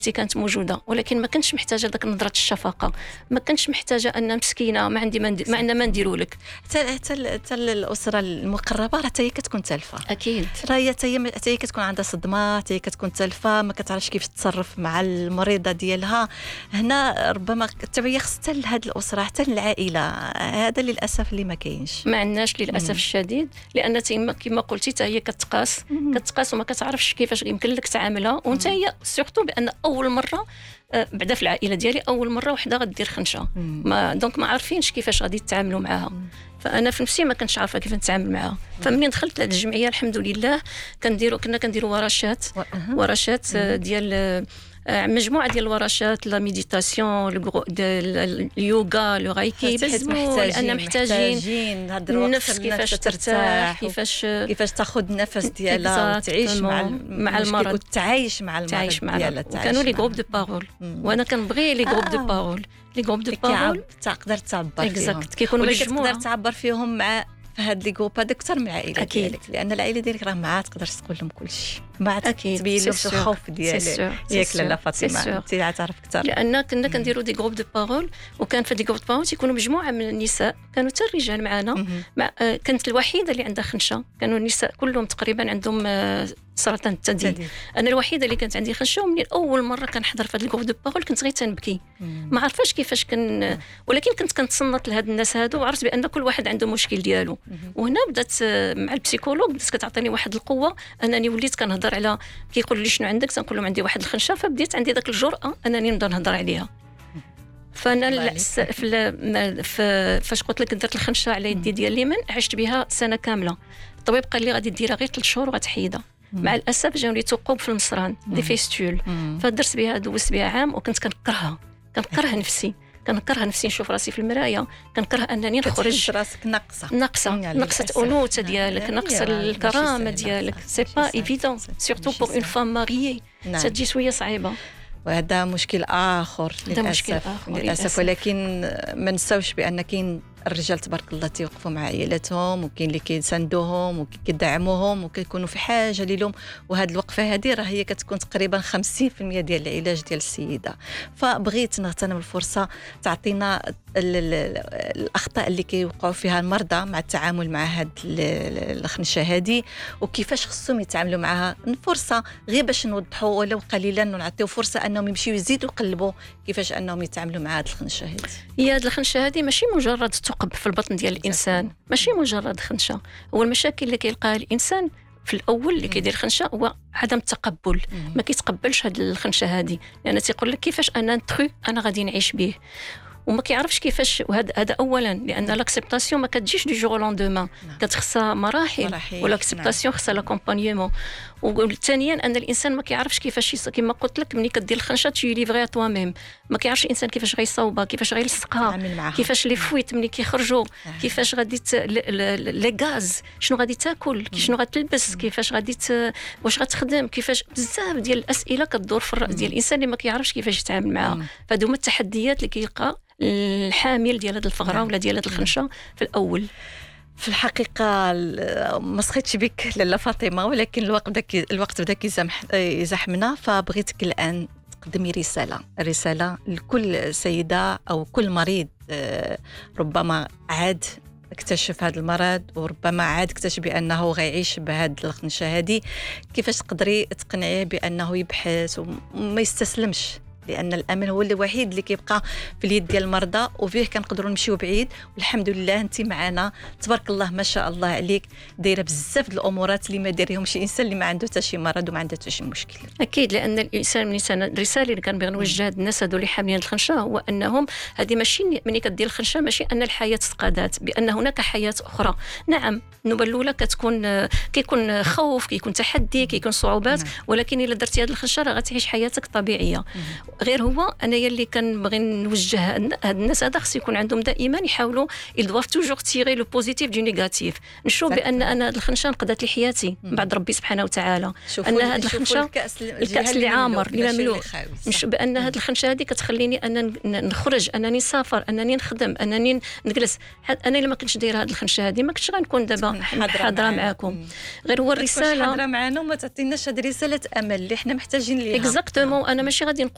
كانت موجوده، ولكن ما كنتش محتاجه داك نظره الشفقه، ما كنتش محتاجه ان مسكينه ما عندنا ما نديروا لك. حتى الاسره المقربه راه حتى هي كتكون تالفه، اكيد راه هي حتى هي كتكون عندها صدمه، حتى هي كتكون تالفه، ما كتعرفش كيف تتصرف مع المريضه ديالها. هنا ربما حتى هي خصها لهاد الاسره حتى العائله، هذا للاسف اللي ما كاينش، ما عندناش للاسف الشديد، لان كما قلتي حتى هي كتقاس وما كتعرفش كيفاش يمكن لك تعاملها. وانت هي سورتو بان اول مره بعدا في العائله ديالي اول مره وحده غدير خنشه، دونك ما عارفينش كيفاش غادي تتعاملوا معها. فانا في نفسي ما كنتش عارفه كيف نتعامل معها. فمنين دخلت لهاد الجمعيه الحمد لله كنا كنديروا ورشات ديال مجموعه ديال الورشات، لا ميديتاسيون، اليوغا، لو رايكي، لان محتاجين النفس كيفاش ترتاح، كيفاش تاخذ النفس ديالها وتعيش مع المرض وتعايش مع المرض ديالها. كانوا لي جروب دو بارول، وانا كنبغي لي جروب دو بارول، لي جروب دو بارول تقدر تعبر فيهم، كيكونوا مجموعه تقدر تعبر فيهم مع فهاد لي جروب هذاك اكثر من العائله ديالك، لان العائله ديالك راه ما تقدرش تقول لهم كل شيء، ما تبين لهم الخوف ديالك. ياك لاله فاطمه انت تعرف اكثر، لان كنا كنديروا دي جروب دو بارول، وكان في دي جروب دو بارول تيكونوا مجموعه من النساء، كانوا حتى الرجال معنا. كانت الوحيده اللي عندها خنشه، كانوا النساء كلهم تقريبا عندهم سرطان الثدي. انا الوحيده اللي كانت عندي خنشه، ومن اول مره كنحضر في هذا الجروب دو بارول كنت غير تنبكي، ما عرفاش كيفاش ولكن كنت كنتصنت لهاد الناس هادو، وعرفت بان كل واحد عنده مشكل ديالو. وهنا بدات مع البسيكولوج بدات كتعطيني واحد القوه انني وليت كنهضر على كيقول لي شنو عندك، تنقول لهم عندي واحد الخنشه، فبديت عندي داك الجرأه انني نبدا نهضر عليها. فانا فاش قلت لك درت الخنشه على يدي ديال اليمين، عشت بها سنه كامله. الطبيب قال لي غادي ديرها غير 3 شهور وغتحيدها. مع الاسف جاوني ثقوب في المصران دي فيستول، فدرت بها دوزت بها عام، وكنت كنكره نفسي، نشوف راسي في المرايه، كنكره انني نخرج، راسك ناقصه انوثه ديالك، ناقصه الكرامه ديالك. سي با ايفيدون سورتو بور اون فام ماريي، تجي شويه صعيبه. وهذا مشكل آخر للأسف. ولكن ما نساوش بأن كاين الرجال تبارك الله تيوقفوا مع عائلتهم، وكاين اللي كيساندوهم وكيدعموهم وكيكونوا في حاجه ليهم. وهذه الوقفه هذه راه هي كتكون تقريبا 50% ديال العلاج ديال السيده. فبغيت نغتنم الفرصه تعطينا الاخطاء اللي كيوقعوا فيها المرضى مع التعامل مع هذه الخنشه هذه، وكيفاش خصهم يتعاملوا معها. فرصه غير باش نوضحوا ولو قليلا، ونعطيو فرصه انهم يمشيو يزيدوا يقلبوا كيفاش انهم يتعاملوا مع هذه الخنشه هذه. هي هذه الخنشه هذه ماشي مجرد ثقب في البطن ديال الانسان، ماشي مجرد خنشه. هو المشاكل اللي كيلقاها الانسان في الاول اللي كيدير خنشه هو عدم التقبل، ما كيتقبلش هذه الخنشه هذه، لان تيقول لك كيفاش انا غادي نعيش به، وما كيعرفش كيفاش. وهذا اولا، لان لاكسبتاسيون ما كتجيش دو جور لوندومان، كتخصها مراحل، والاكسبتاسيون خصها لاكومبانيمون. وثانيا ان الانسان ما كيعرفش كيفاش، كما قلت لك ملي كدير الخنشه تي ليفري تو ميم، ما كيعرفش الانسان كيفاش غيصاوبها، كيفاش غيلصقها، كيفاش لي فويت ملي كيخرجوا، كيفاش غادي لي غاز، شنو غادي تاكل، شنو غتلبس، كيفاش غادي واش غتخدم، كيفاش بزاف ديال الاسئله كتدور في الراس ديال الانسان اللي ما كيعرفش كيفاش يتعامل معها. فهادو هما التحديات اللي كيلقى الحامل ديال هذه الفقره ولا ديال هذه الخنشه في الاول. في الحقيقه ما سخيتش بك لاله فاطمه، ولكن الوقت بدا يزحمنا. فبغيتك الان تقدمي رساله لكل سيده او كل مريض ربما عاد اكتشف هذا المرض، وربما عاد اكتشف بانه غيعيش بهذه الخنشه هذه. كيفاش تقدري تقنعيه بانه يبحث وما يستسلمش، لان الامل هو الوحيد اللي كيبقى في اليد ديال المرضى، وفيه كنقدروا نمشيو بعيد. والحمد لله انت معنا تبارك الله ما شاء الله عليك، دايره بزاف د الامورات اللي ما دايرهم شي انسان اللي ما عنده حتى شي مرض وما عنده حتى شي مشكل. اكيد، لان الانسان الرساله اللي كنبغي نوجهها للناس هذو اللي حاملين الخنشه هو انهم هذه ماشي ملي كدير الخنشه ماشي ان الحياه تقادات، بان هناك حياه اخرى. نعم النوبه الاولى كيكون خوف، كيكون تحدي، كيكون صعوبات، ولكن الا درتي هذه الخنشه راه غتعيش حياتك طبيعيه. غير هو انايا اللي كنبغي نوجه هاد الناس هذا خص يكون عندهم دائما يحاولوا يدوف توجور تيري لو بوزيتيف دو نيجاتيف. نشوف بان انا هاد الخنشه نقدت لي حياتي بعد ربي سبحانه وتعالى، ان هاد الخنشه الكاس اللي عامر اللي مملوء. نشوف بان هاد الخنشه هذه كتخليني ان نخرج، انني نسافر، انني نخدم، انني نجلس. انا الا ما كنتش دايره هاد الخنشه هذه ما كنتش غنكون دابا حاضره معكم. غير هو الرساله حاضره معنا وما تعطيناش هاد رساله امل اللي حنا محتاجين ليها. اكزاكتومون. انا ماشي غادي